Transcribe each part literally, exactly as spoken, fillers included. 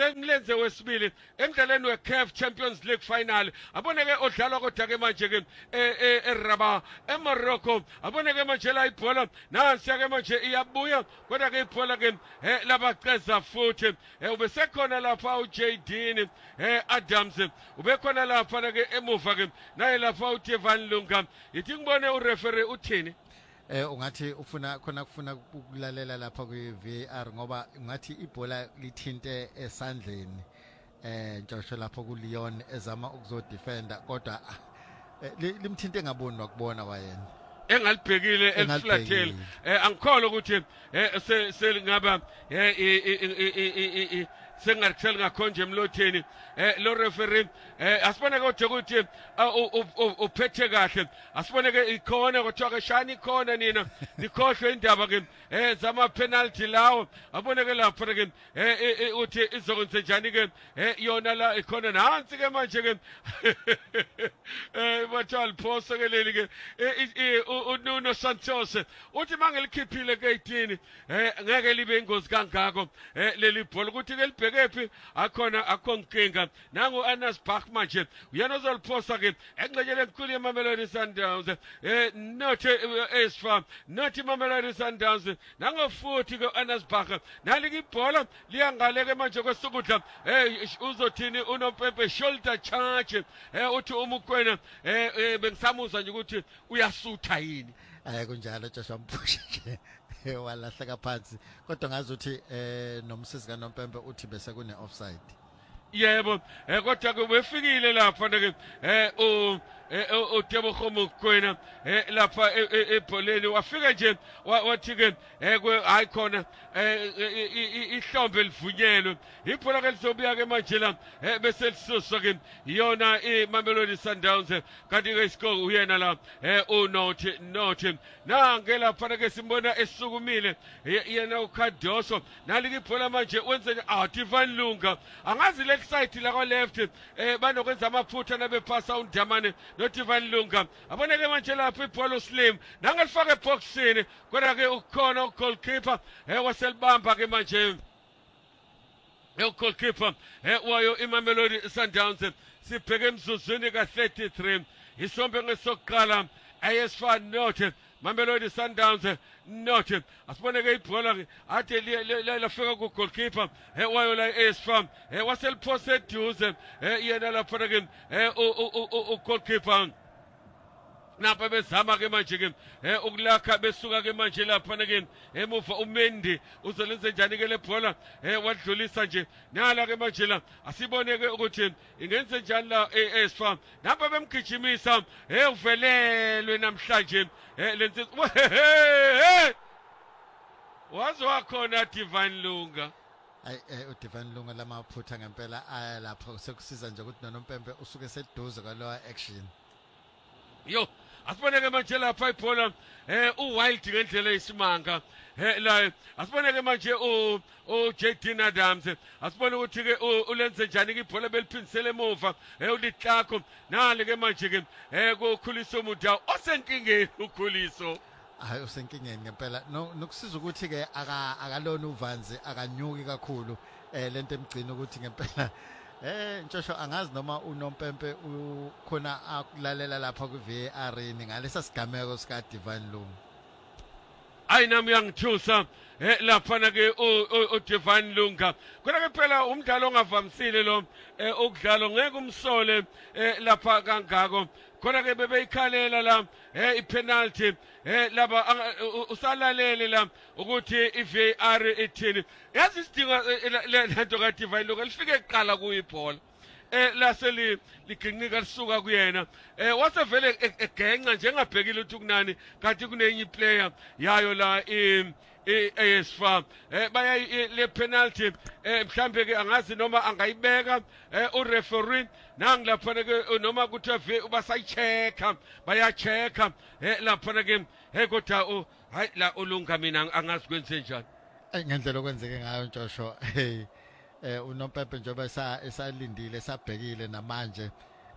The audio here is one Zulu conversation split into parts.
lemlenze wesibili emdlalweni we-C A F Champions League final aboneke odlalwa kodwa ke manje ke eRabat eMorocco aboneke manje la ibhola nansi ke manje iyabuya kodwa ke ibhola ke labaceza futhi ubesekhona lapha uJ D Adams ubekhona lapha ke emuva ke naye lapha uTevan Lunga yithi ngibone ureferee uthini eh ungathi ufuna khona kufuna ukulalela lapha kwi-V A R ngoba ungathi ibhola lithinte esandleni eh njosho lapho kuLeon ezama ukuzodefenda kodwa limthinte ngaboni wakubona wayena engalibhekile eliflathela eh angikholwa ukuthi eh selingaba eh sengakuthela ngakhonje emlotheni eh lo referee eh asibone kodwa ukuthi uphethe kahle asibone ke ikhona kodwa ke shani ikhona nina nikhohlwe indaba ke eh zama penalty lawo abone ke lapha ke eh uthi izokwenze njani ke eh yona la ikhona nansi ke manje ke eh bathal phoso ke leli ke uNuno Santos uthi mangelikhiphile ke eighteen eh ngeke libe ingozi kangako eh leli bhola ukuthi ke libhekephi akhona akhonkinga nangu Anas Bach manje uyena ozoliphosa ke engxejele enkulu yeMamelodi Sundowns eh nothi Esfa nothi Mamelodi Sundowns nango futhi ke Anas Bach nalike ibhola liyangaleke manje kwesukudla eh uzothini unopepe shoulder charge eh uthi umukwena eh bengisamuza nje ukuthi uyasutha yini eh kunjalo Joshua Mphusha nje walahleka phansi kodwa ngazuthi eh nomsisi kaNompempe uthi bese kune offside yebo eh kodwa ke wefikile lapha ke eh u uTebogo Mokoena eh lapha ebholeni wafika nje wathi ke eh hayi khona eh ihlombe livunyelwe ibhola ke lizobuya ke manje la bese lisuswa ke yona iMamelodi Sundowns kanti ke iscore uyena la eh uNothi Nothi nange lapha ke simbona esukumile yena uKadoso nalike ibhola manje wenze Tevan Lunga angazi le side la kwa left eh banokwenza amaphutha nabe passa uNdamane noTevan Lunga aboneke manje lapha ibhola Slim nangalifaka eboxini kodwa ke ukhona ugoalkeeper eh waselibamba ke manje ugoalkeeper eh wayo iMamelodi Sundowns sibheke emzuzwini ka thirty-three isombe ngesokuqala ayesfa note Mamelodi Sundowns not asibone ke ibhola ke athe lafika ku goalkeeper eh wayo la esfa eh waseliphose eduze eh yena lapha ke eh u goalkeeper napha bezama ke manje ke eh ukulakha besuka ke manje lapha ke emuva uMendi uzolenza njani ke lebhola eh wadlulisa nje nala ke manje la asibone ke ukuthi ingenze njani la esfa napha bemgijimisa eh uvelelwe namhlanje eh lenze wazwa khona Tevan Lunga ay eh uTevan Lunga lamaphutha ngempela aya lapho sekusiza nje ukuthi noNompempe usuke seduze kwalowa action yo asibone ke manje lapha ibhola eh uWild ngendlela isimanga eh la asibone ke manje u uJ D Adams asibone ukuthi ke ulenze njani ke ibhola beliphindisele emuva eh ulihlakho nali ke manje ke eh kuKhuliso Mudawu osenkingeni uKhuliso hayi usenkingeni ngempela nokusiza ukuthi ke aka akalona uvanzi akanyuki kakhulu eh lento emgcina ukuthi ngempela eh Ntshosho angazi noma uNompempe ukhona akulalela lapha ku-V A R ngalesa sigameko sika Tevan Lunga ayi nami uyangithusa eh lapha ke uTevan Lunga kodwa ke phela umdlalo ongavamisile lo ukudlalo ngeke umsole lapha kangako kodwa ke bebeyikhalela la eh ipenalty eh laba usalalele la ukuthi iV A R ithini yazi isidinga lento kaTevan Lunga lifike eqala kuyibhola eh laseli liginqika lisuka kuyena eh wasevele egenqa njengabhekile ukuthi kunani kanti kunenye iplayer yayo la i eSfa eh baya le penalty eh mhlambe ke angazi noma angayibeka eh ureferee nangilapha ke noma kuthi basayichecka bayachecka eh lapha ke hey kodwa hayi la uLunga mina angazi kwenze njani ngendlela okwenzeke ngayo Ntshosho hey eh uNompempe njengoba esalindile sabhekile namanje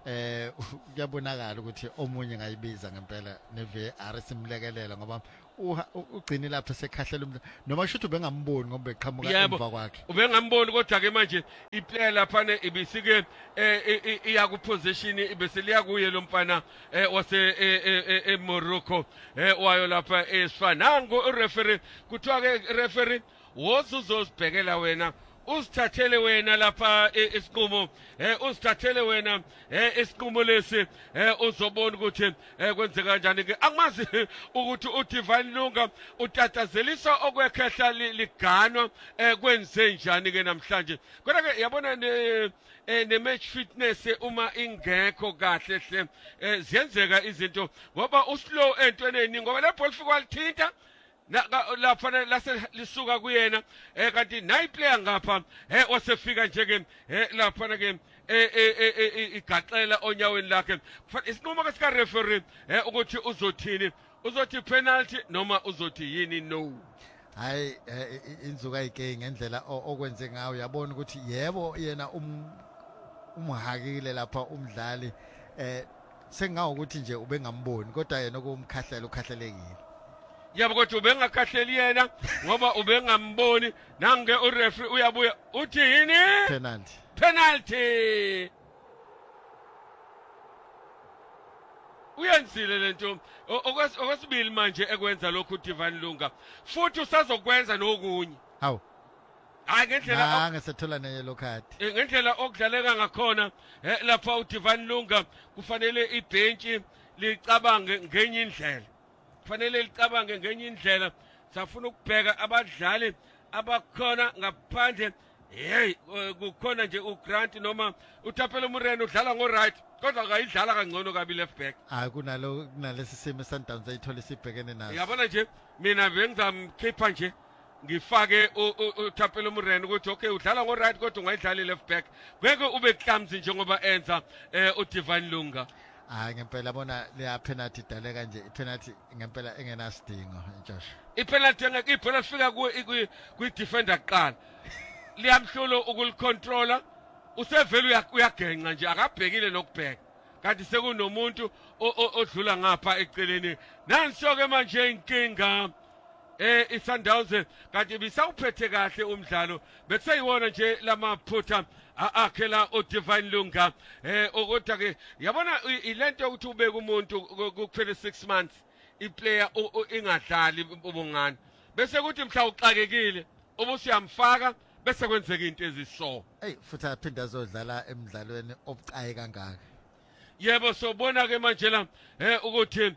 eh kuyabonakala ukuthi omunye ngayibiza ngempela ne V A R simlekelela ngoba ugcini lapha sekhahlela umdlalo noma shuthi ubengamboni ngoba eqhamuka emva kwakhe ubengamboni kodwa ke manje iplayer lapha ne ibisike iya ku position ibeseliya kuye lo mfana wase eMorocco wayo lapha esifana nango ureferee kuthiwa ke referee wozuzozibhekela wena usithathele wena lapha isiqumo eh usithathele wena eh isiqumo lesi eh uzobona ukuthi kwenzeka kanjani ke akumazi ukuthi uDivine Lunga utatazelisa okwekhehla liganwa eh kwenze njani ke namhlanje kodwa ke yabona ne ne match fitness uma ingekho kahle hle ziyenzeka izinto ngoba uslow entweneni ngoba le ball fika walithinta lapha lase lisuka kuyena eh kanti nayi player ngapha eh wasefika nje ke eh lapha ke eh igaxela onyaweni lakhe isinqumo ke sika referee eh ukuthi uzothini uzothi penalty noma uzothi yini no hayi inzuka ayike ngendlela okwenze ngayo yabona ukuthi yebo yena um umhakile lapha umdlali eh sengawo ukuthi nje ubengamboni kodwa yena okumkhahlela ukhahlelekile yabo kodwa ubengakhahleli yena ngoba ubengamboni nange ureferee uyabuya uthi yini penalty penalty uyenzile lento okwesibili manje ekwenza lokhu uDivine Lunga futhi usazokwenza nokunye hawu hayi ngendlela angasethola ne yellow card ngendlela okudlaleka ngakhona lapha uDivine Lunga kufanele ibhenki licabange ngenye indlela kufanele licabange ngenye indlela safuna ukubheka abadlali abakhona ngaphandle hey kukhona nje uGrant noma uThapelo Mureno udlala ngo right kodwa akayidlala kangcono kabi left back hayi kunalo kunalesi simo Sundowns ayithola sibhekene naso yabona nje mina bengizamkhipha nje ngifake uThapelo Mureno ukuthi okay udlala ngo right kodwa ungayidlali left back ngeke ube clumsy njengoba enza uDivine Lunga hayi ngempela bona leya penalty idaleka nje ipenalty ngempela engenasidingo Joshua ipenalty ngeke ibhola lifika ku ku defender kuqala liyamhlulo ukulicontrola usevele uyagenqa nje akabhekile nokubheka kanti sekunomuntu odlula ngapha eceleni nansoke manje inkinga eh iSundowns kanti bisawuphethe kahle umdlalo bekuseyiwona nje lamaphutha akhela uDivine Lunga eh ukuthi ke yabona ilento ukuthi ubeke umuntu kuphela six months iplayer ingadlali ubungani bese kuthi mhla uxakekile ubusiyamfaka bese kwenzeka into eziso hey futhi aphinda azodlala emidlalweni obucayi kangaka yebo sobona ke manje la eh ukuthi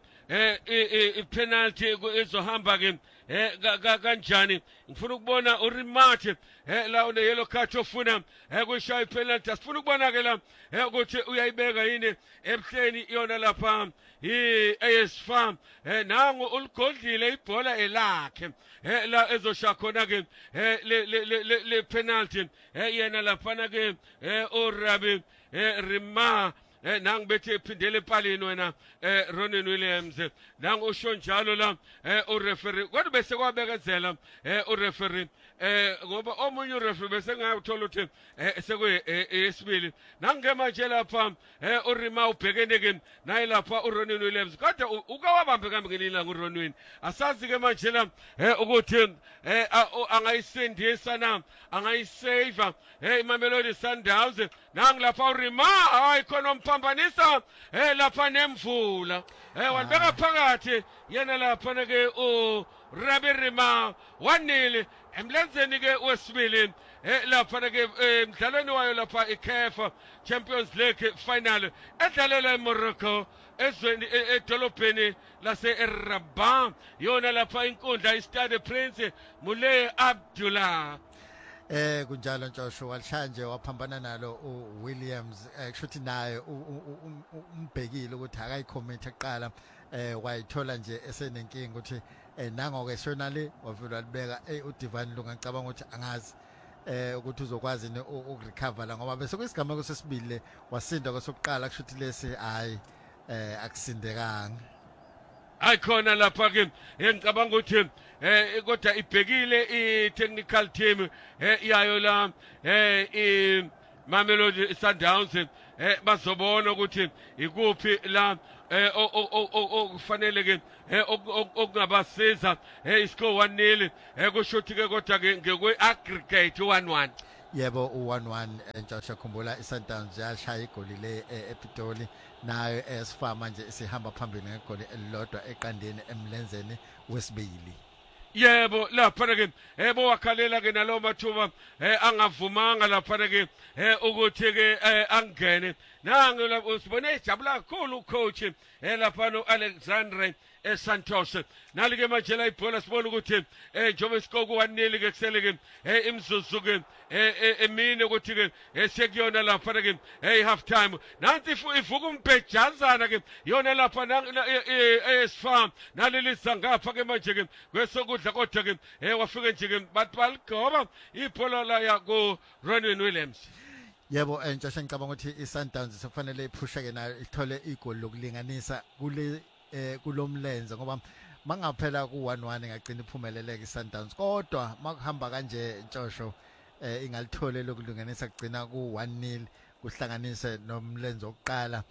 eh ipenalty izohamba ke eh kanjani ngifuna ukubona uRimate eh la une yellow card ofuna eh kushaya ipenalty asifuna ukubona ke la eh ukuthi uyayibeka yini ebuhleni iyona lapha i A S Farm eh nangu uligodlile ibhola elakhe eh la ezoshaya khona ke eh le le penalty eh yena lapha ke eh uRabi eh Rima eh nangu bethi ephindele epalini wena eh Ronan Williams nangu usho njalo la eh ureferee kodwa bese kwabekezela eh ureferee eh ngoba omunye ureferee bese ngayothola ukuthi eh sekwe esibili nange manje lapha eh uRima ubhekene ke naye lapha uRonan Williams kodwa ukawabambe kambe ngelila nguRonan asazi ke manje la eh ukuthi eh angayisindisa na angayisave eh iMamelodi Sundowns nangu lapha uRima hayi khona umphambanisa eh lapha nemvula eh wanibeka phakathi yena lapha ke u Rabi Rima wanile emlenzeni ke wesibili eh lapha ke emdlalweni wayo lapha iC A F Champions League final edlalela eMorocco ezweni edolobheni lase eRabat yona lapha inkundla iStade Prince Moulay Abdullah eh kunjalo Joshua walshanje waphambana nalo uWilliams kushuthi naye umbhekile ukuthi akayicommit eqala eh wayithola nje esenenkinga ukuthi nango ke sona le wavela libeka uDivine Lunga ngicabanga ukuthi angazi eh ukuthi uzokwazi ukurecover la ngoba bese kwesigameko sesibili wasinda kwesokuqala kushuthi lesi hayi eh akusindekanga ayikhona lapha ke ngicabanga ukuthi eh kodwa ibhekile i technical team eh yayo la eh Mamelodi Sundowns eh bazobona ukuthi ikuphi la eh okufanele ke eh okungabasiza eh iscore one nil eh kushuthi ke kodwa ke ngekwe aggregate one one. Yebo u one one Ntshosha khumbula iSundowns yashaya igoli le ePitoli nayo esifama manje sihamba phambili ngegoli elilodwa eqandeni emlenzeni wesibili. Yebo lapha ke ebo wakhalela ke nalo mathuba eh angavumanga lapha ke eh ukuthi ke angene nangu lapho usibone ejabula kakhulu ucoach eh lapha no Alexandre eSantos nalike manje la ibhola sibona ukuthi eh njobe isikoko one nil ke kusele ke eh imzuzu ke eh emine ukuthi ke esekuyona lapha ke eh half time nanti ivuka umbhejazana ke yona lapha esfarm nalilisa ngapha ke manje ke kwesokudla kodwa ke eh wafika nje ke bathi baligoba ibhola la ya ku Ronwen Williams. Yebo Ntshosha ngicabanga ukuthi iSundowns kufanele iphushe ke nayo ithole igoli lokulinganisa kule eh kulomlenze ngoba mangaphela ku one one ngagcina iphumeleleke iSundowns kodwa makuhamba kanje Ntshosho eh ingalithole lokulinganisa kugcina ku one nil kuhlanganise nomlenze oqala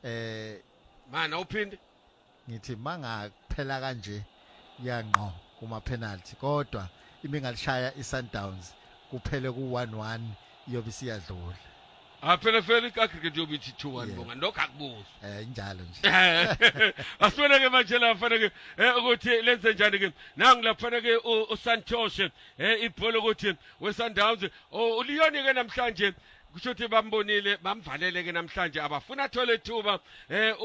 eh mana uphinde ngithi mangaphela kanje yanqo kuma penalty kodwa imingalishaya iSundowns kuphele ku one one yobe siyadlula. Aphela phela aggregate yobe ithi two one bonga lokho akubuzo eh njalo nje asibona ke manje la fanele ke ukuthi lenze njani ke nangu lapha ke uSantos eh ibhola ukuthi weSundowns uLeon ke namhlanje kusho ukuthi bambonile bamvalele ke namhlanje abafuna athole ithuba eh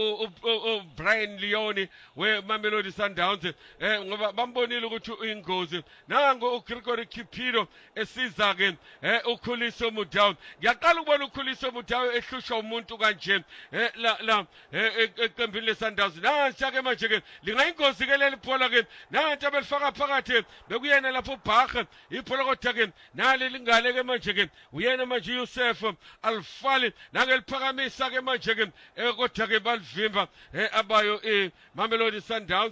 u Brian Leon we Mamelodi Sundowns eh ngoba bambonile ukuthi uyingozi nangu uGregory Cupido esiza ke eh uKhuliso Mudau ngiyaqala ukubona uKhuliso Mudau ehlushwa umuntu kanje eh la la eqembini leSundowns nansi ke manje ke lingayingozi ke leli bhola ke nanti abelifaka phakathi bekuyena lapho uBhakhe ibhola kodwa ke nale lingale ke manje ke uyena manje Yusuf alifali nangeliphakamisa ke manje ke kodwa ke balivimba abayo Mamelodi Sundowns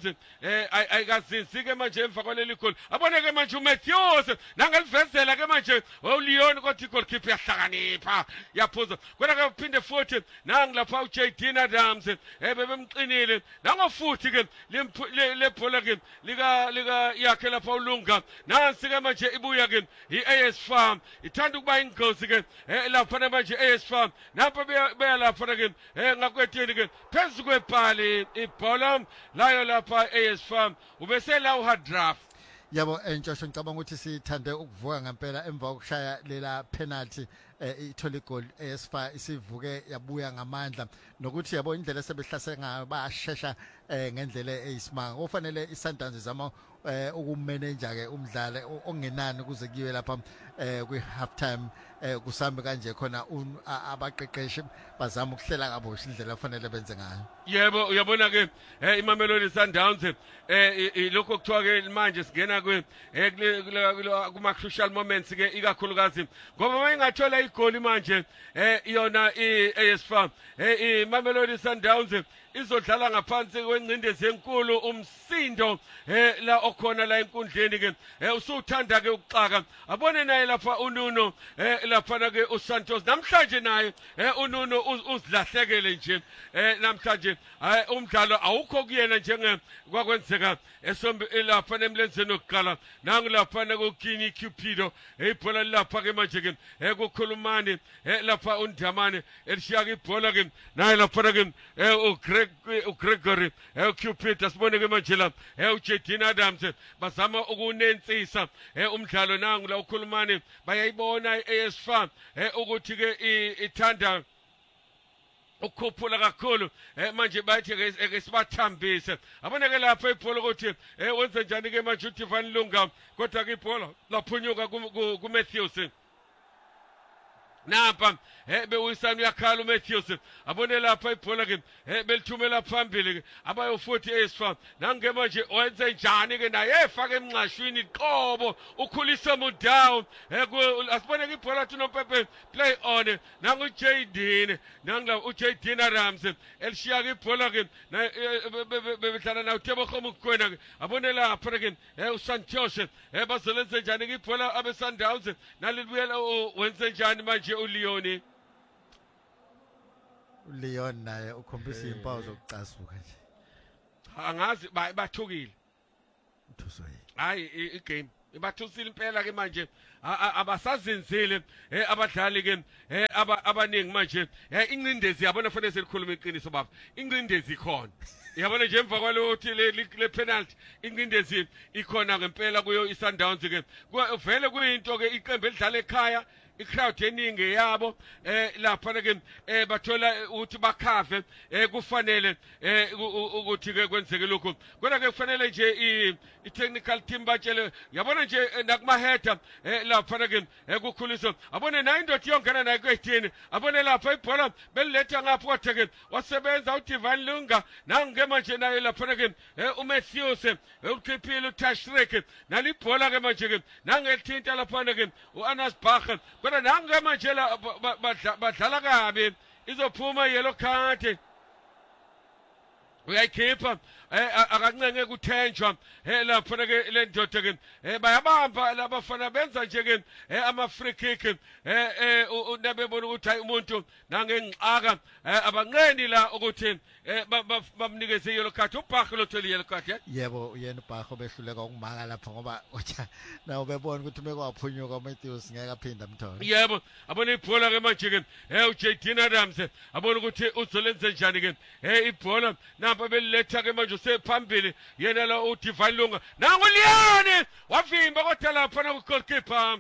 ayikazinzi ke manje emva kwaleli goli abone ke manje uMatthews nangelivezela ke manje uLeon kodwa igolkeeper yahlakanipha yaphuza kodwa ke uphinde futhi nangilapha uJaden Adams ebebemqinile nangofuthi ke le bhola ke lika lika yakhe lapha uLunga nansi ke manje ibuya ke iAS Farm ithanda ukuba ingozi ke lapha manje iAS Farm napha beya lapha ke ngakwetheni ke phezulu kwebhali ibhola layo lapha iAS Farm ubese la uhard draft. Yabo Ntshosho ngicabanga ukuthi sithande ukuvuka ngempela emva kokushaya lela penalty ithola igol iAS Farm isivuke yabuya ngamandla nokuthi yabo indlela sebehlase ngayo bashesha ngendlela eyisimanga kufanele iSundowns izama ukumanage ke umdlalo ongenani kuze kuyiwe lapha kwi half time kusambe kanje khona abaqeqeshi bazama ukuhlela kabusha indlela afanele benze ngayo. Yebo uyabona ke iMamelodi Sundowns eh lokho kuthiwa ke manje singena kwe kuma crucial moments ke ikakhulukazi ngoba mayingathola igoli manje eh yona iAS Farm eh iMamelodi Sundowns izodlala ngaphansi kwencindezi enkulu umsindo eh la okhona la enkundleni ke usuthanda ke ukuxaka abone naye lapha uNuno eh lapha ke uSantos namhlanje naye eh uNuno uzilahlekele nje eh namhlanje umdlalo awukho kuyena njenge kwakwenzeka esombe lapha emlenzeni okuqala nangu lapha kuKini Cupido ibhola lapha ke manje ke ekukhulumani lapha uNdamane elishiya ke ibhola ke naye lapha ke uGreg uGregory uCupido sibone ke manje la uJaden Adams bazama ukunensisa umdlalo nangu la ukhulumani bayayibona iAS Farm ukuthi ke ithanda ukukhuphula kakhulu manje bathi ke sibathambise aboneke lapha ibhola ukuthi wenze njani ke manje uTivan Lunga kodwa ke ibhola laphunyuka kuMatthews Napa ebe uyisana uyakhala uMatthews abone lapha ibhola ke belithumela phambili ke abayofuthi iAS Farm nange manje wenze njani ke naye efaka emnqashwini iqobo uKhuliso Mudau asibone ke ibholathi noPepe play on nangu uJaden nangla uJaden Adams elishiya ke ibhola ke bebehlala na uTebogo Mokoena ke abone lapha ke uSantos bazolenza njani ke ibhola abeSundowns nalibuyela wenze njani manje uLeon uLeon naye ukhombisa impawu zokucasuka nje angazi bathukile uthuswe hayi igame ibathusile impela ke manje abasazenzile abadlali ke abaningi manje incindezi yabona fanele selikhuluma iqiniso baba incindezi ikhona yabona nje emva kwalokuthi le penalty incindezi ikhona ngempela kuyo iSundowns ke vele kuyinto ke iqembu elidlala ekhaya icrowd eningi yabo eh lapha ke bathola ukuthi bakhave kufanele ukuthi ke kwenzeke lokho kodwa ke kufanele nje i-technical team batshele yabona nje nakuma header lapha ke kukhuliso abone nayo indoda yongena nayo kwethini abone lapha ibhola beliletha ngapha kodwa ke wasebenza uDivine Lunga nange manje nayo lapha ke uMatthews ukhiphile uTashrik nalibhola ke manje ke nangelithinta lapha ke uAnas Bacher kodwa nange manje la badlala kabi izophuma yellow card uyayikhipha akancenge kuthenjwa lapha ke le ndoda ke bayabamba labafana benza nje ke ama free kick unabebona ukuthi hayi umuntu nangengxaka abanqeni la ukuthi bamnikeze yellow card uBhaga lotholi yellow card yebo uyena uBhaga behluleka ukumaka lapha ngoba nawo bebona ukuthi mekwaphunyuka uMatthews ngeke aphinda amthola yebo abona ibhola ke manje ke uJaden Adams abona ukuthi uzolenze njani ke ibhola napa beliletha ke manje sephambili yena la uDivine Lunga nangu Leon wavimba kodwa lapha na goalkeeper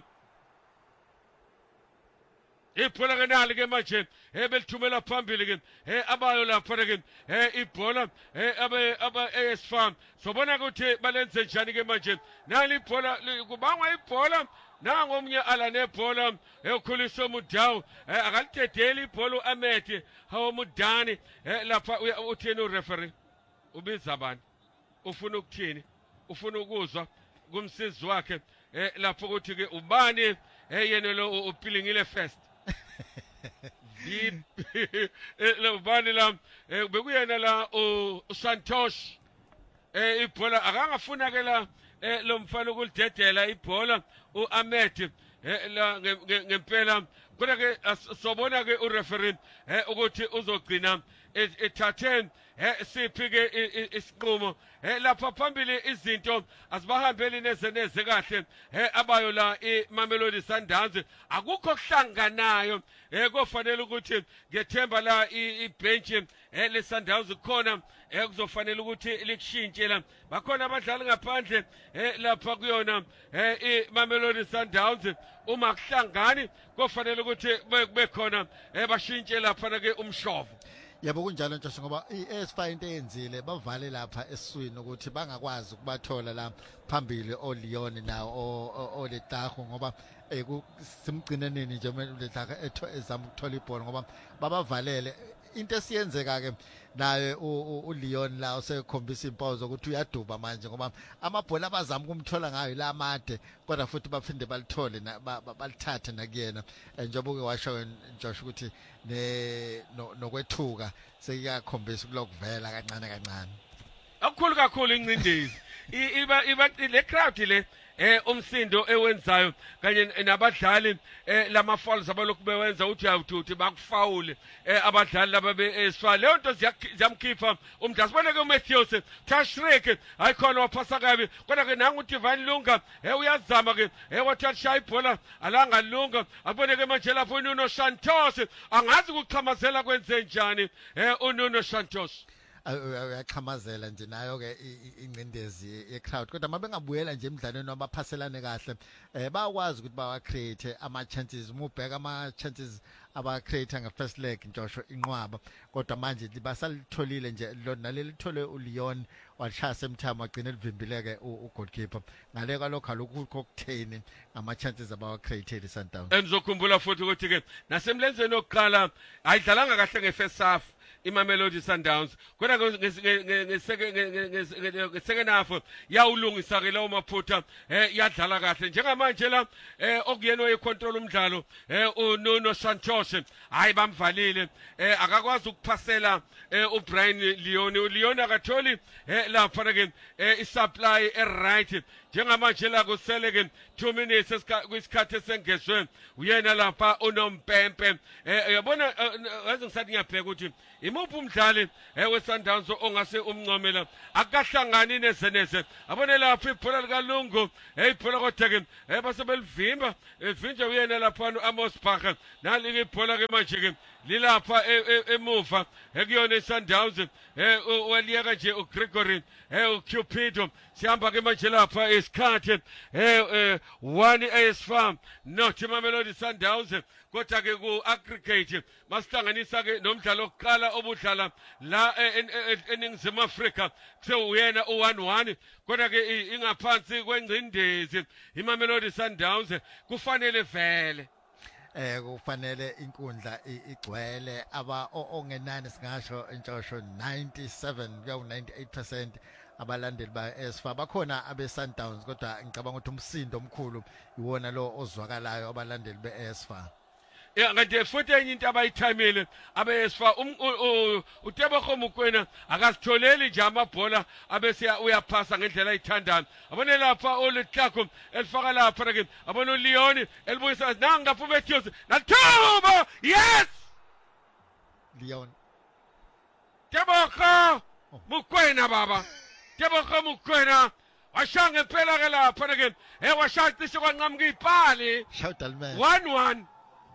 ibhola ke nali ke manje ebelithumela phambili ke abayo lapha ke ibhola abe aba A S Farm sobona ukuthi balenze njani ke manje nali ibhola kubangwa ibhola nangomnye ala nebhola ekhulisa uMudawu akalidedeli ibhola uAmeti hawo Mudani lapha utheni ureferee ubiza abantu ufuna ukuthini ufuna ukuzwa kumsizi wakhe lapho ukuthi ke ubani yena lo upilingile first lo ubani la bekuyena la uSantosh ibhola akangafuna ke la lo mfana ukulidedela ibhola uAmeti la ngempela kodwa ke sobona ke ureferee ukuthi uzogcina ethathe siphi ke isiqumo lapha phambili izinto azibahambeli neze neze kahle abayo la iMamelodi Sundowns akukho kuhlanganayo kofanele ukuthi ngethemba la ibench le Sundowns khona kuzofanele ukuthi likushintshe la bakhona abadlali ngaphandle lapha kuyona iMamelodi Sundowns uma kuhlangani kofanele ukuthi kube khona bashintshe lapha ke umshovo yebo kunjalo nje ngoba iESPA into eyenzile bavale lapha esiswini ukuthi bangakwazi ukubathola la phambili oLeon nawo oLetago ngoba ekusimgcineneni nje uLetago etho ezama ukuthola ibhola ngoba babavalele into esiyenzeka ke naye uLeon la usekhombisa impawu zokuthi uyaduba manje ngoba amabhola abazama ukumthola ngayo la amade kodwa futhi baphinde balithole balithathe nakuyena njengoba ke washo Josh ukuthi ne nokwethuka sekuyakhombisa kulokuvela kancane kancane akukhulu kakhulu incindezi iba iba le crowd le eh umsindo ewenzayo kanye nabadlali lama fouls abalokhu bewenza uthi awuthuthi bakufawule abadlali laba beSfa leyo nto ziyamkhipha umdlali sibone ke uMatthews Tashrik ayikhona waphasa kabi kodwa ke nangu uDivine Lunga uyazama ke wathatha ibhola alanga Lunga abone ke manje lapho uNuno Santos angazi ukuxhamazela kwenze njani uNuno Santos uyaqhamazela nje nayo ke incindezi yecrowd kodwa mabengabuyela nje emidlalweni wabaphaselane kahle eh bayakwazi ukuthi bawa create ama chances umubheka ama chances aba create nga first leg njosho inqwaba kodwa manje basalitholile nje lona lelithole uLeon washaya semthamo wagcina livimbileke ugoalkeeper ngale kwalokho lokhu kokutheni ama chances abawa created Sundowns enizokhumbula futhi ukuthi ke nasemlenzeni oqala ayidlalanga kahle ngefirst half iMamelodi Sundowns kodwa ngesecond half yawulungisa ke lawo maphutha yadlala kahle njengamanje la okuyena oyicontrol umdlalo uNuno Santos hayi bamvalile akakwazi ukuphasela uBrian Leon uLeon akatholi lapha ke isupply eright njengamanje la kusele ke two minutes esikha- kwisikhathi esengezwe uyena lapha unompempe eh yabona yazi ngisathi ngiyabheka ukuthi imuphi umdlali eh weSundowns ongase umncomela akahlangani nezeneze abone lapha ibhola likaLungu eh ibhola kodwa ke eh basebelivimba evinja uyena lapha uAmos Bhaka nali ibhola ke manje ke lilapha e- e- emuva ekuyona iSundowns eh waliyeka nje uGregory eh uCupido sihamba ke manje lapha isikhathi eh eh, one A S Farm not Mamelodi Sundowns kodwa ke ku aggregate masihlanganisa ke nomdlalo oqala obudlala la e- en- en- eNingizimu Afrika kusewuyena u one one kodwa ke i- ingaphansi kwengcindezi iMamelodi Sundowns kufanele vele eh kufanele inkundla i- igcwele aba o- ongenani singasho intshosho ninety-seven kuya ninety-eight percent abalandeli ba S F A bakhona abe Sundowns kodwa ngicabanga ukuthi umsindo omkhulu iwona lo ozwakalayo abalandeli be S F A. ya kanti futhi enye into abayithamile abesfa uTebogo Mokoena akasitholeli nje amabhola abese uyaphasa ngendlela ayithandayo abone lapha uLetlako elifaka lapha ke abone uLeon elibuyisa nanga ngapha Matthews nathuba yes Leon Tebogo Mokoena baba Tebogo Mokoena washanga impela ke lapha ke eh washaqisha kwanqamuka ipali shout alman one one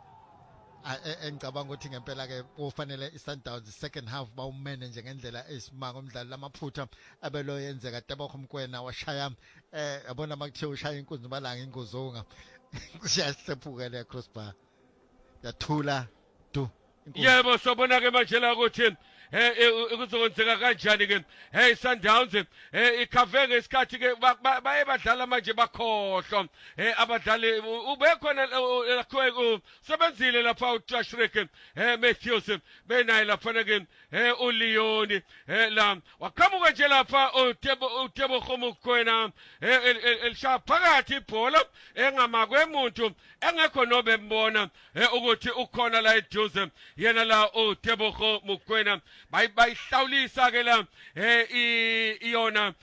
engicabanga ukuthi ngempela ke kufanele iSundowns second half bawumanage ngendlela esimanga umdlalo lamaphutha abelo yenzeka Tebogo Mokoena washaya eh yabona makuthiwa ushaya inkunzi balanga ingozonga kusiyahlephuka le crossbar yathula du inkunzi. yebo sobona ke manje la ukuthi eh ukuzokwenzeka kanjani ke hey Sundowns eh ikhaveke isikhathi ke baye badlala manje bakhohlwa eh abadlali ubekhona lakho sebenzile lapha uTrashrick eh Matthews benayi lapha ke eh uLeon eh la waqhamuka nje lapha uTebo uTebogo Mokoena eh elishaya phakathi ibhola engamakwe umuntu engekho nobe mbona ukuthi ukhona la eduze yena la uTebogo Mokoena bayihlawulisa ke la eh iyona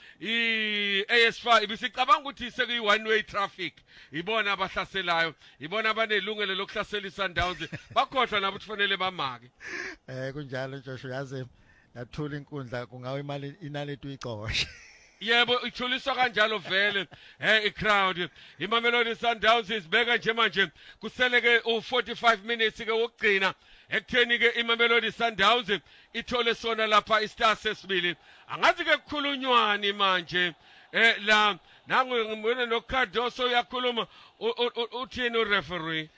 iA S F A ibisicabanga ukuthi sekuyi one way traffic ibona abahlaselayo ibona abanelungelo lokuhlasela iSundowns bakhohlwa nabo kufanele bamake eh kunjalo Joshua yazi yathula inkundla kungawe imali inaletu uyicoshe. yebo ithuliswa kanjalo vele eh icrowd iMamelodi Sundowns isibeka nje manje kuseleke u forty-five minutes ke wokugcina ekutheni ke iMamelodi Sundowns ithole sona lapha iStars sesibili angazi ke kukhulunywani manje eh la nangu ngibona noKardoso uyakhuluma uthini ureferee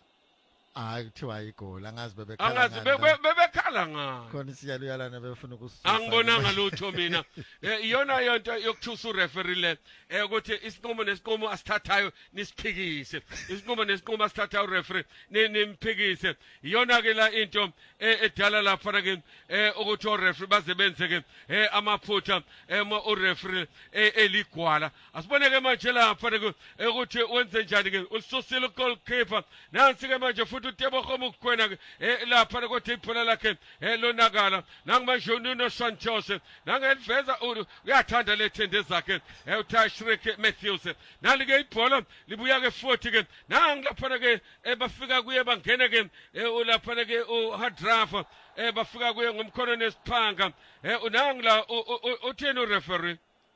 hayi kuthiwa igoli angazi bebekhala angazi bebekhala ngani khona isiyalo yalana befuna ukususa angibonanga lutho mina iyona yonto yokuthusa ureferee le ukuthi isinqumo nesinqumo asithathayo nisiphikise isinqumo nesinqumo asithathayo ureferee nimphikise iyona ke la into edala lapha ke ukuthi ureferee baze benze ke amaphutha ema ureferee eligwala asibone ke manje lapha ukuthi wenze njani ke ulisusile goalkeeper nansi ke manje futhi uTebogo Mokoena lapha ukuthi ibhola lakhe lonakala nangimanje uNuno Santos nangeliveza uyathanda lethende zakhe uTrashrick Matthews nalike ibhola libuya ke futhi ke nangilapha ke bafika kuye bangene ke ulapha ke uHadrafa bafika kuye ngomkhono nesiphanga unangla utheni ureferee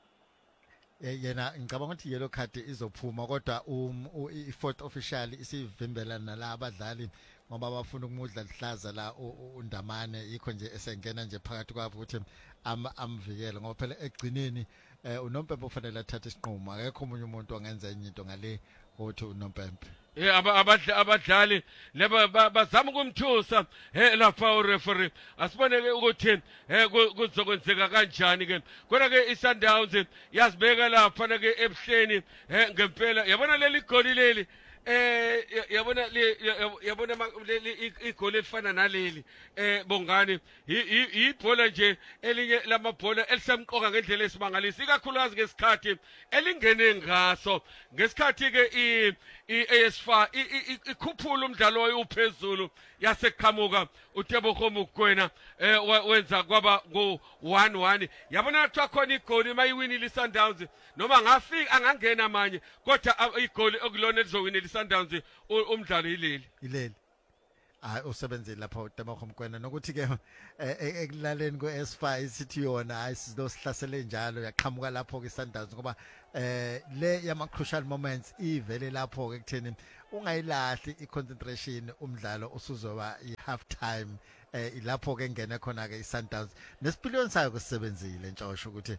yena ngicabanga ukuthi yellow card izophuma kodwa um i-fourth official isivimbela nala abadlali ngoba bafuna ukumudla lihlaza la uNdamane yikho nje esengena nje phakathi kwabo ukuthi amvikele ngoba phela egcineni uNompempe ufanele athathe isinqumo akekho umunye umuntu ongenza enye into ngale ukuthi uNompempe eh abadlali leba bazama ukumthusa eh lapha ureferee asibone ke ukuthi eh kuzokwenzeka kanjani ke kodwa ke iSundowns yazibeka lapha ke ebuhleni eh ngempela yabona leli goli leli eh yabona le yabona igoli elifana naleli eh bongani ibhola nje elinye lamabhola elisemqoka ngendlela esimangalisa ikakhulukazi ngesikhathi elingene ngaso ngesikhathi ke i-A S F A ikhuphula umdlalo wayo uphezulu yaseqhamuka uTebogo Mokoena wenza kwaba ngo one one yabona kuthiwa khona igoli mayiwinile iSundowns noma ngafika angangena amanye kodwa igoli okulona elizowinela iSundowns umdlalo ileli ileli hayi usebenzile lapha uTebogo Mokoena nokuthi ke ekulaleni kwe-S F A isithi yona hayi sizosihlasele njalo yaqhamuka lapho ke iSundowns ngoba eh le yama crucial moments ivele lapho ke kutheni ungayilahli iconcentration umdlalo usuzoba i-half time eh ilapho ke ngene khona ke iSundowns nesipiliyoni sayo kusebenzile ntshosho ukuthi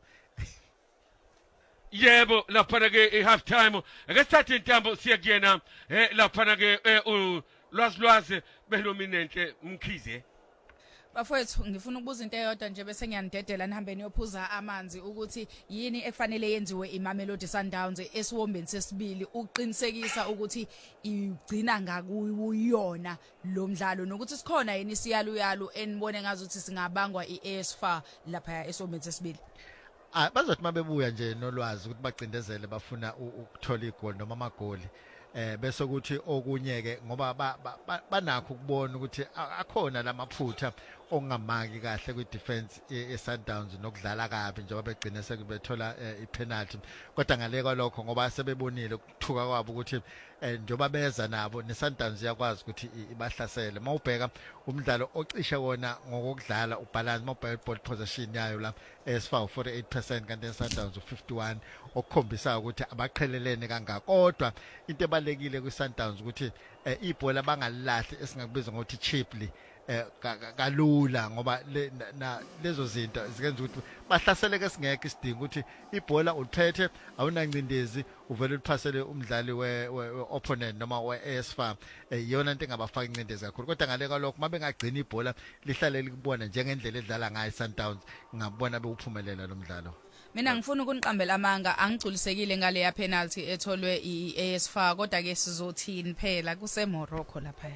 yebo lapha ke i-half time akesithathe intambo siya kuyena eh lapha ke ulwazi lwazi belominenhle Mkhize. Bafowethu ngifuna ukubuza into eyodwa nje bese ngiyanidedela nihambe niyophuza amanzi ukuthi yini efanele yenziwe iMamelodi Sundowns esiwombeni sesibili uqinisekisa ukuthi igcina ngakuyona lo mdlalo nokuthi sikhona yini isiyaluyalu enibone ngazuthi singabangwa iA S F A lapha esiwombeni sesibili. Ah bazothi mabebuya nje nolwazi ukuthi bacindezele bafuna ukuthola igoli noma amagoli eh bese ukuthi okunye ke ngoba banakho ukubona ukuthi akhona lamaphutha ongamaki kahle kwi defense eSundowns nokudlala kabi njengoba begcina sekubethola ipenalty kodwa ngale kwalokho ngoba sebebonile ukuthuka kwabo ukuthi njengoba beza nabo neSundowns yakwazi ukuthi ibahlasele mawubheka umdlalo ocishe wona ngokudlala ubalance mobile ball possession yayo la A S F A forty-eight percent kanti eSundowns fifty-one okukhombisa ukuthi abaqhelelene kangaka kodwa into ebalekile kwiSundowns ukuthi ibhola bangalilahli esingakubiza ngokuthi cheaply eh kalula ngoba lezo zinto zikenza ukuthi bahlaseleke singeke isidingo ukuthi ibhola uliphethe awunancindezi uvele uliphasele umdlali we opponent noma we-A S F A iyona into engabafaka incindezi kakhulu kodwa ngale kwalokho mabe ngagcina ibhola lihlale likubona njengendlela edlala ngayo iSundowns ngabona bewuphumelela lo mdlalo. Mina ngifuna ukuniqambela amanga angigculisekile ngale ya penalty etholwe iA S F A kodwa ke sizothini phela kuse Morocco lapha.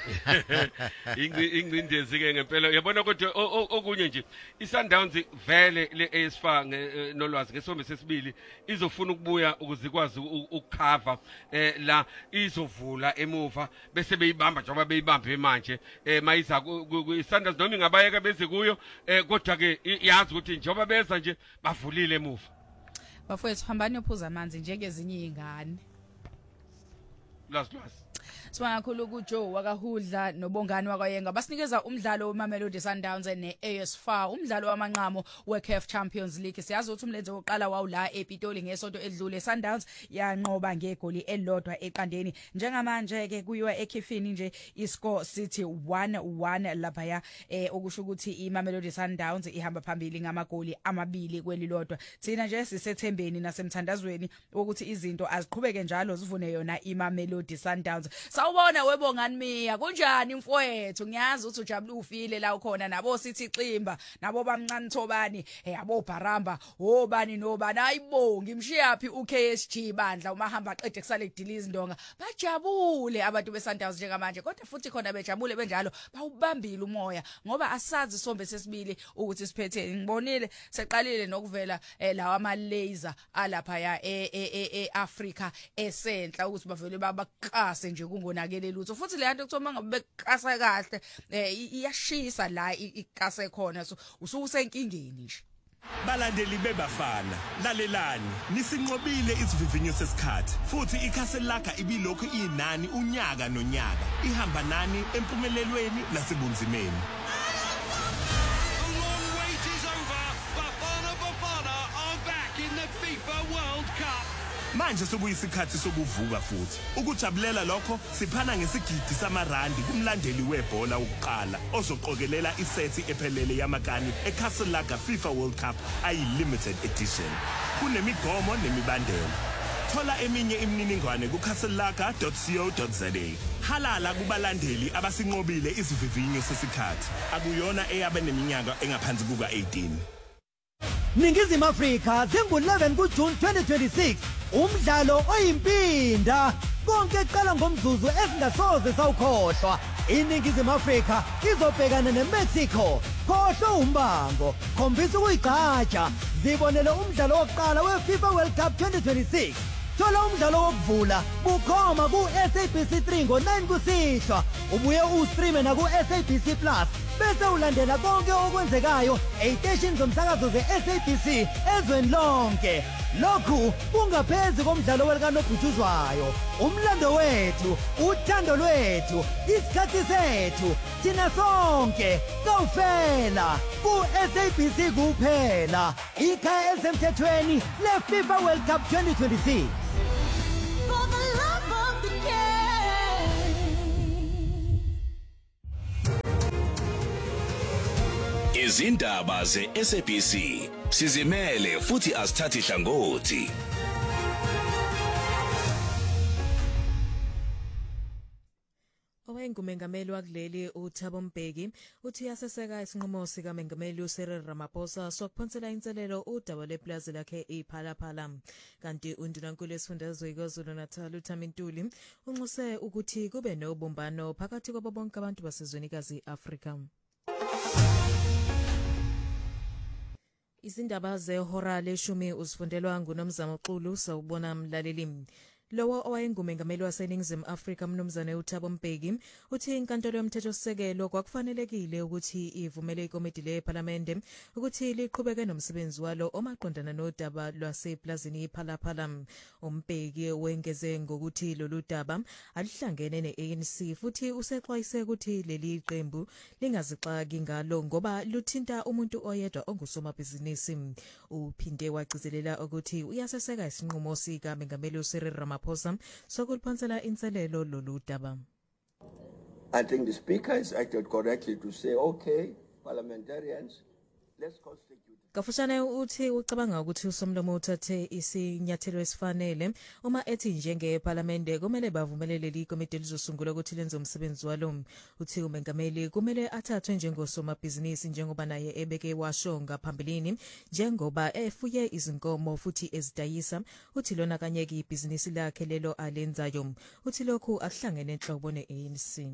Ingcindezi ke ngempela yabona kodwa okunye nje iSundowns vele leA S F A nolwazi ngesombe sesibili izofuna ukubuya ukuze ikwazi ukukhava la izovula emuva bese beyibamba njengoba beyibambe manje mayiza iSundowns noma ingabayeka beze kuyo kodwa ke yazi ukuthi njengoba beza nje bavulile emuva. Bafowethu hambani yophuza amanzi njengezinye izingane. Last last. Sibonga kakhulu kuJoe wakahudla nobongani wakwayenga basinikeza umdlalo weMamelodi Sundowns neA S F A umdlalo wamanqamo weC A F Champions League siyazi ukuthi umlenze oqala wawu la ePitoli ngesonto edlule Sundowns yanqoba ngegoli elilodwa eqandeni njengamanje ke kuyiwa ekhifini nje iscore City one one lapha ya okusho ukuthi iMamelodi Sundowns ihamba phambili ngamagoli amabili kwelilodwa thina nje sisethembeni nasemthandazweni ukuthi izinto aziqhubeke njalo zivune yona iMamelodi Sundowns. Sawubona webongani miya kunjani mfowethu ngiyazi ukuthi ujabule ufile la ukhona nabo sithi ximba nabo bamncane Thobani yabo Bharamba obani nobani ayibongi imshiyapi uK S G bandla uma hamba aqede kusale kudiliza indonga bajabule abantu beSundowns njengamanje kodwa futhi khona bejabule benjalo bawubambile umoya ngoba asazi isombe sesibili ukuthi siphethe ngibonile seqalile nokuvela lawa ama laser alapha ya eAfrica esenhla ukuthi bavele babaqase nje kungonakele lutho futhi le nto kuthiwa mangabe bekasa kahle iyashisa la ikase khona so ususenkingeni nje. Balandeli bebafana lalelani nisinqobile isivivinyo sesikhathi futhi iCastelaka ibilokhu inani unyaka nonyaka ihamba nani empumelelweni nasebunzimeni. The long wait is over. Bafana Bafana are back in the FIFA World Cup. Manje sokuyisikhathi sokuvuka futhi ukujabulela lokho siphana ngesigidi samarandi kumlandeli webhola ukuqala ozoqokelela isethi ephelele yamakani eCastelaka FIFA World Cup ayi limited edition kunemigomo nemibandela. Thola eminye imininingwane ku castelaka dot co dot za. Halala kubalandeli abasinqobile isivivinyo sesikhathi akuyona eyabe neminyaka engaphansi kuka eighteen. Ningizimu Afrika zingu eleven kuJune twenty twenty-six umdlalo oyimpinda konke kuqala ngomzuzu esingasoze sawukhohlwa. INingizimu Afrika izobhekana neMexico. Khohlwa umbango, khombisa ukuyigqaja. Zibonele umdlalo wokuqala weFIFA World Cup twenty twenty-six. Thola umdlalo wokuvula bukhoma ku-S A B C three ngo-nine kusihlwa. Ubuye ustreame naku-S A B C Plus. Bese ulandela konke okwenzekayo ey'teshini zomsakazo ze-S A B C ezweni lonke. Lokhu kungaphezi komdlalo welikanoBhutshuzwayo. Umlando wethu, uthando lwethu, isikhathi sethu, thina sonke kawufela ku-S A B C kuphela. Ikhaya elisemthethweni le-FIFA World Cup twenty twenty-six. For the love of the game. Izindaba ze-S A B C sizimele futhi asithathi hlangothi. Owayengumengameli wakuleli uThabo Mbeki uthi uyaseseka isinqumo sikaMengameli uCyril Ramaphosa sokuphonsela inselelo udaba leplazi lakhe iPhalaphala. Kanti undunankulu wesifundazwe KwaZulu-Natal uThami Ntuli unxuse ukuthi kube nobumbano phakathi kwabo bonke abantu basezwenikazi Afrika. Izindaba zehora leshumi usifundelwa nguNomzamo Xulu sawubona mlaleli. Lowo owayengumengameli waseNingizimu Afrika mnumzane uThabo Mbeki uthi inkantolo yomthethosisekelo kwakufanelekile ukuthi ivumele ikomiti lePhalamende ukuthi liqhubeke nomsebenzi walo omaqondana nodaba lwaseplazini iPhalaphala. Umbeki wengeze ngokuthi lolu daba alihlangene ne-A N C futhi usexwayise ukuthi leli qembu lingazixaki ngalo ngoba luthinta umuntu oyedwa ongusomabhizinisi. Uphinde wagcizelela ukuthi uyaseseka isinqumo sikaMengameli uCyril Ramaphosa sokuphonsela inselelo lolu daba. I think the Speaker has acted correctly to say, okay, parliamentarians, let's constitute. Kafushane uthi ucabanga ukuthi uSomlomo uthathe isinyathelo esifanele uma ethi njengePhalamende kumele bavumelele leli komiti lizosungula ukuthi lenze umsebenzi walo. Uthi uMengameli kumele athathwe njengosomabhizinisi njengoba naye ebeke washo ngaphambilini njengoba efuye izinkomo futhi ezidayisa. Uthi lona kanyeke ibhizinisi lakhe lelo alenzayo. Uthi lokhu akuhlangene enhloko ne-A N C.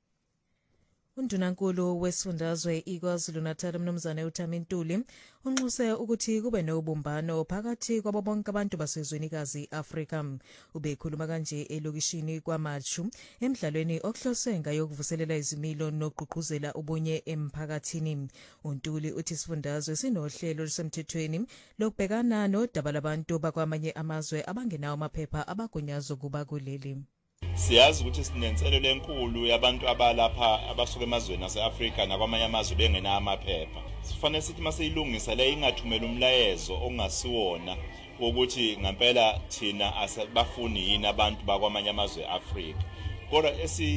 Undunankulu wesifundazwe iKwaZulu-Natal mnumzane uThami Ntuli unxuse ukuthi kube nobumbano phakathi kwabo bonke abantu basezwenikazi Afrika. Ubekhuluma kanje elokishini kwaMachu emidlalweni okuhloswe ngayo ukuvuselela izimilo nokugqugquzela ubunye emphakathini. uNtuli uthi isifundazwe sinohlelo olusemthethweni lokubhekana nodaba labantu bakwamanye amazwe abangenawo amaphepha abagunyazwa kuba kuleli. Siyazi ukuthi sinenselelo enkulu yabantu abalapha abasuka emazweni aseAfrika nakwamanye amazwe bengenawo amaphepha. Sifanele sithi maseyilungisa le ingathumela umlayezo ongasiwona ukuthi ngempela thina asibafuni yini abantu bakwamanye amazwe eAfrika. Kodwa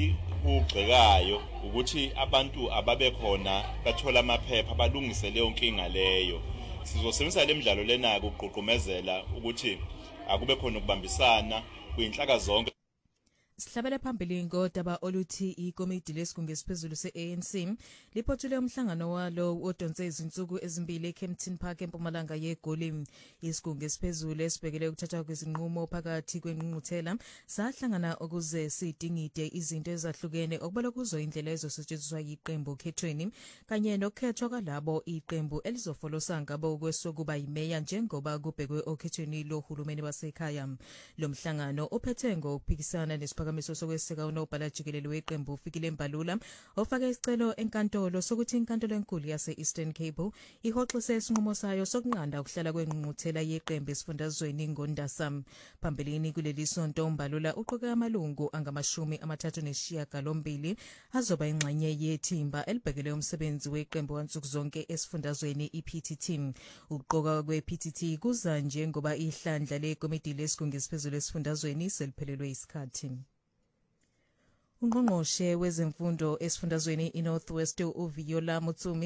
esikugxekayo ukuthi abantu ababe khona bathola amaphepha balungise leyo nkinga leyo. Sizosebenzisa le midlalo lena ukuqhuqhumezela ukuthi akube khona ukubambisana kwinhlaka zonke. Sihlabela phambili ngodaba oluthi ikomiti lesigungu esiphezulu se-A N C liphothule umhlangano walo odonse izinsuku ezimbili eKempton Park empumalanga yeGoli. Isigungu esiphezulu esibhekele ukuthatha kwezinqumo phakathi kwengqungquthela sahlangana ukuze sidingide izinto ezahlukene okubala kuzo indlela ezosetshenziswa yiqembu okhethweni kanye nokukhethwa kwalabo iqembu elizofolosa ngabo ukwesokuba yimeya njengoba kubhekwe okhethweni lohulumeni basekhaya. Lo mhlangano uphethe ngokuphikisana nesiphakamiso sokweseka unobhala jikelele weqembu uFikile Mbalula ofake isicelo enkantolo sokuthi inkantolo enkulu yase-Eastern Cape ihoxise isinqumo sayo sokunqanda ukuhlala kwengqungquthela yeqembu esifundazweni ngoNdasa. Phambilini kuleli sonto Mbalula uqoke amalungu angamashumi amathathu nesishiyagalombili azoba ingxenye yethimba elibhekele umsebenzi weqembu wansuku zonke esifundazweni i-P T T. Ukuqoka kwe-P T T kuza njengoba ihlandla lekomiti lesigungu esiphezulu esifundazweni seliphelelwe isikhathi. Ungqongqoshe wezemfundo esifundazweni iNorthwest uViola Mutsumi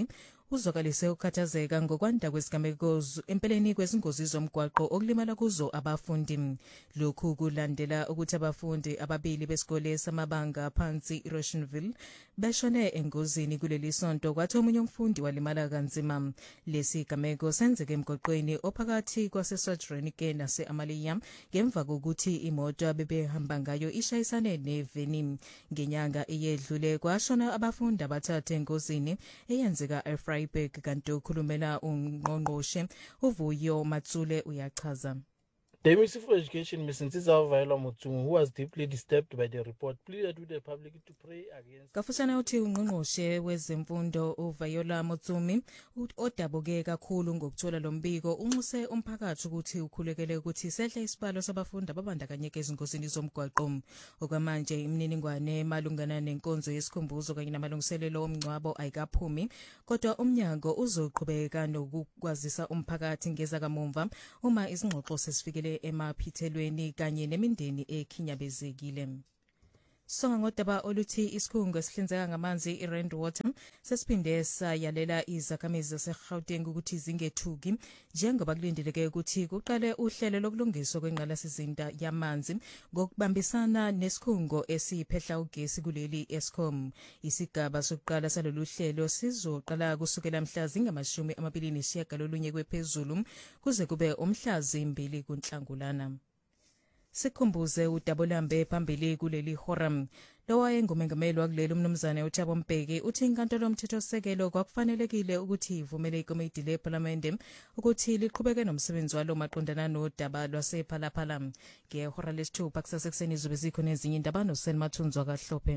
uzokalise ukukhathazeka ngokwanda kwezigameko empeleni kwezingozi zomgwaqo okulimala kuzo abafundi. Lokhu kulandela ukuthi abafundi ababili besikole samabanga phansi Roshenville beshone engozini kuleli sonto kwathi omunye umfundi walimala kanzima. Lesi gameko senzeke emgwaqweni ophakathi kwaseSwadrenique nase-Amalia ngemva kokuthi imoto abebehamba ngayo ishayisane neveni. Ngenyanga eyedlule kwashona abafundi abathathu engozini eyenzeka eFreiburg kanti ukhulumela ungqongqoshe uVuyo Matsule uyachaza. The Ministry for Education, Miz Ntsiza Viola Motsungu, who was deeply disturbed by the report, pleaded with the public to pray against. Kafusana uthi ungqongqoshe wezemfundo uViola Motsumi odabuke kakhulu ngokuthola lombiko unxuse umphakathi ukuthi ukhulekele ukuthi sehle isibalo sabafundi ababandakanyeka ezingozini zomgwaqo. Okwamanje imininingwane malungana nenkonzo yesikhumbuzo kanye namalungiselelo omngcwabo ayikaphumi, kodwa umnyango uzoqhubeka nokukwazisa umphakathi ngeza kamumva uma izingxoxo sesifikele emaphithelweni kanye nemindeni ekhinyabezekile. Songa ngodaba oluthi isikhungo esihlinzeka ngamanzi iRand Water sesiphinde sayalela izakhamizi zaseGauteng ukuthi zingethuki njengoba kulindeleke ukuthi kuqale uhlelo lokulungiswa kwengqalasizinda yamanzi ngokubambisana nesikhungo esiphehla ugesi kuleli Eskom. Isigaba sokuqala salolu hlelo sizoqala kusukela mhla zingamashumi amabili nesishiyagalolunye kwephezulu kuze kube umhla zimbili kuNhlangulana. Sikhumbuze uDabolambe phambili kuleli horam. Lowaye ngumengameli wakuleli umnumzane uThabo Mbeki uthi inkantolo yomthethosisekelo kwakufanelekile ukuthi ivumele ikomiti leParliament ukuthi liqhubeke nomsebenzi walo maqondana nodaba lwasephalaphala. Ngehora lesithupha kusasekuseni zobe zikho nezinye indaba noSelma Thunzwa kaHlophe.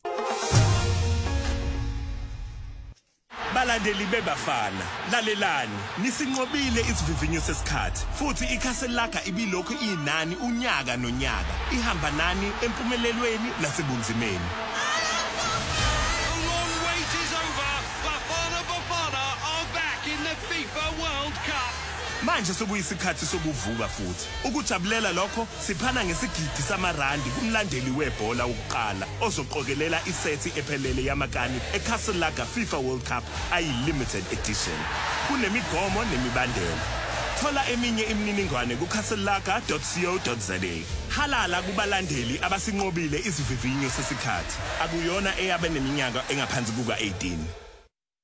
Balandeli bebafana lalelani nisinqobile isivivinyo sesikhathi futhi iCastle ibilokhu inani unyaka nonyaka ihamba nani empumelelweni nasebunzimeni. The long wait is over. Bafana Bafana are back in the FIFA World Cup. Manje sokuyisikhathi sokuvuka futhi ukujabulela lokho siphana ngesigidi samarandi kumlandeli webhola ukuqala ozoqokelela isethi ephelele yamakani eCastle FIFA World Cup ayi limited edition kunemigomo nemibandela. Thola eminye imininingwane ku castlelaga dot co dot za. Halala kubalandeli abasinqobile isivivinyo sesikhathi akuyona eyabe neminyaka engaphansi kuka eighteen.